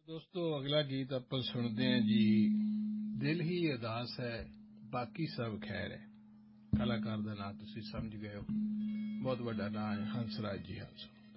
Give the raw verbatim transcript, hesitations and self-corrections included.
ਦੋਸਤੋ ਅਗਲਾ ਗੀਤ ਆਪਾਂ ਸੁਣਦੇ ਹਾਂ ਜੀ। ਦਿਲ ਹੀ ਉਦਾਸ ਹੈ ਬਾਕੀ ਸਭ ਖੈਰ ਹੈ। ਕਲਾਕਾਰ ਦਾ ਨਾਂ ਤੁਸੀਂ ਸਮਝ ਗਏ ਹੋ, ਬਹੁਤ ਵੱਡਾ ਨਾਂ ਹੈ ਹੰਸਰਾਜ ਜੀ ਹੰਸ।